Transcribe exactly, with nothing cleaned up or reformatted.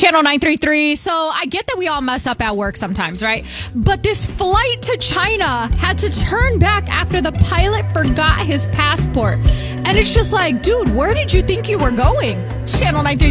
Channel nine three three. So I get that we all mess up at work sometimes, right? But this flight to China had to turn back after the pilot forgot his passport. And it's just like, dude, where did you think you were going? Channel nine three three.